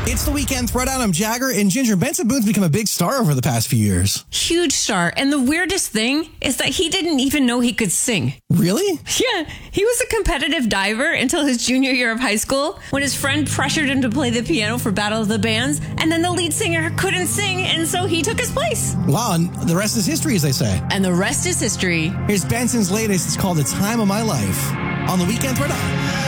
It's the Weekend Throwdown. I'm Jagger, and Ginger, Benson Boone's become a big star over the past few years. Huge star. And the weirdest thing is that he didn't even know he could sing. Really? Yeah, he was a competitive diver until his junior year of high school when his friend pressured him to play the piano for Battle of the Bands, and then the lead singer couldn't sing, and so he took his place. Wow, and the rest is history, as they say. And the rest is history. Here's Benson's latest. It's called The Time of My Life on the Weekend Throwdown.